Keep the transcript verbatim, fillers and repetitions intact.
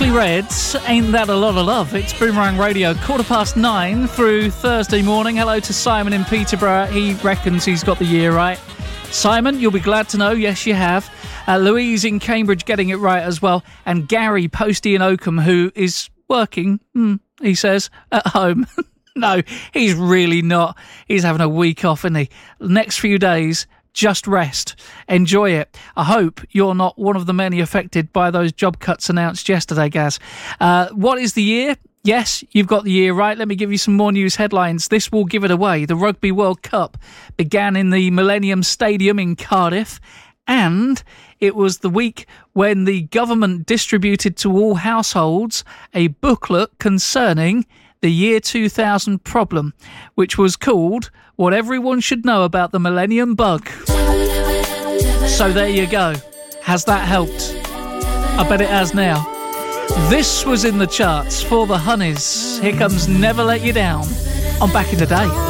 Simply Reds, Ain't That a Lot of Love? It's Boomerang Radio, quarter past nine through Thursday morning. Hello to Simon in Peterborough. He reckons he's got the year right. Simon, you'll be glad to know, yes, you have. Uh, Louise in Cambridge getting it right as well. And Gary Posty in Oakham, who is working, hmm, he says, at home. No, he's really not. He's having a week off, isn't he? Next few days, just rest. Enjoy it. I hope you're not one of the many affected by those job cuts announced yesterday, Gaz. Uh, what is the year? Yes, you've got the year right. Let me give you some more news headlines. This will give it away. The Rugby World Cup began in the Millennium Stadium in Cardiff, and it was the week when the government distributed to all households a booklet concerning the year two thousand problem, which was called What Everyone Should Know About the Millennium Bug. So there you go. Has that helped? I bet it has now. This was in the charts for the Honeys. Here comes Never Let You Down on Back in the Day.